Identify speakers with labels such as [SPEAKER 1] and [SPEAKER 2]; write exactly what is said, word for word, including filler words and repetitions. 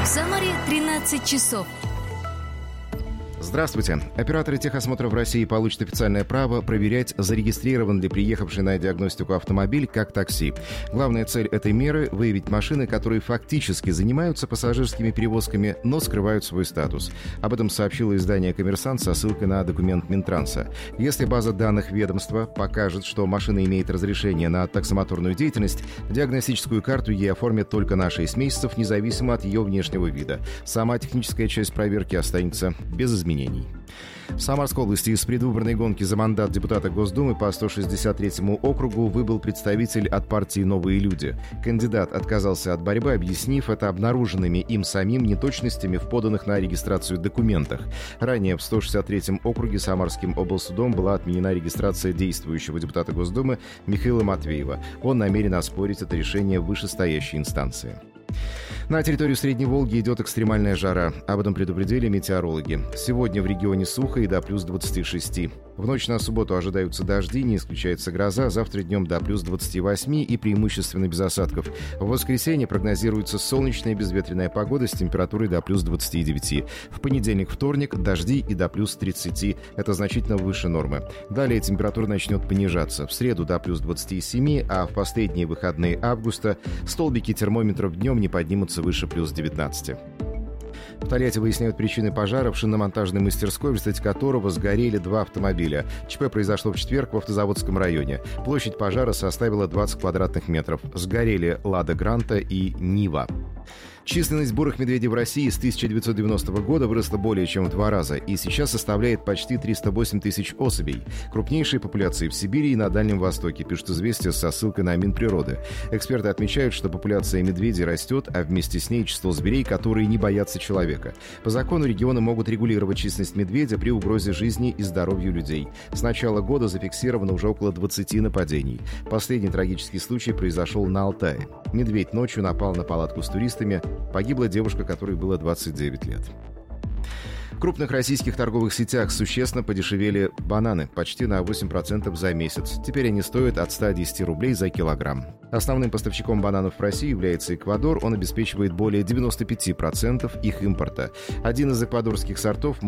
[SPEAKER 1] В Самаре тринадцать часов.
[SPEAKER 2] Здравствуйте. Операторы техосмотра в России получат официальное право проверять, зарегистрирован ли приехавший на диагностику автомобиль как такси. Главная цель этой меры – выявить машины, которые фактически занимаются пассажирскими перевозками, но скрывают свой статус. Об этом сообщило издание «Коммерсант» со ссылкой на документ Минтранса. Если база данных ведомства покажет, что машина имеет разрешение на таксомоторную деятельность, диагностическую карту ей оформят только на шесть месяцев, независимо от ее внешнего вида. Сама техническая часть проверки останется без изменений. В Самарской области из предвыборной гонки за мандат депутата Госдумы по сто шестьдесят третьему округу выбыл представитель от партии «Новые люди». Кандидат отказался от борьбы, объяснив это обнаруженными им самим неточностями в поданных на регистрацию документах. Ранее в сто шестьдесят третьем округе Самарским облсудом была отменена регистрация действующего депутата Госдумы Михаила Матвеева. Он намерен оспорить это решение в вышестоящей инстанции. На территорию Средней Волги идет экстремальная жара. Об этом предупредили метеорологи. Сегодня в регионе сухо и до плюс двадцати шести. В ночь на субботу ожидаются дожди, не исключается гроза. Завтра днем до плюс двадцати восьми и преимущественно без осадков. В воскресенье прогнозируется солнечная и безветренная погода с температурой до плюс двадцати девяти. В понедельник, вторник дожди и до плюс тридцати. Это значительно выше нормы. Далее температура начнет понижаться. В среду до плюс двадцати семи, а в последние выходные августа столбики термометров днем не поднимутся выше плюс девятнадцати. В Тольятти выясняют причины пожара в шиномонтажной мастерской, в результате которого сгорели два автомобиля. ЧП произошло в четверг в Автозаводском районе. Площадь пожара составила двадцать квадратных метров. Сгорели «Лада Гранта» и «Нива». Численность бурых медведей в России с тысяча девятьсот девяностого года выросла более чем в два раза и сейчас составляет почти триста восемь тысяч особей. Крупнейшие популяции в Сибири и на Дальнем Востоке, пишут «Известия» со ссылкой на Минприроды. Эксперты отмечают, что популяция медведей растет, а вместе с ней число зверей, которые не боятся человека. По закону регионы могут регулировать численность медведя при угрозе жизни и здоровью людей. С начала года зафиксировано уже около двадцати нападений. Последний трагический случай произошел на Алтае. Медведь ночью напал на палатку с туристами. Погибла девушка, которой было двадцать девять лет. В крупных российских торговых сетях существенно подешевели бананы, почти на восемь процентов за месяц. Теперь они стоят от ста десяти рублей за килограмм. Основным поставщиком бананов в России является Эквадор. Он обеспечивает более девяноста пяти процентов их импорта. Один из эквадорских сортов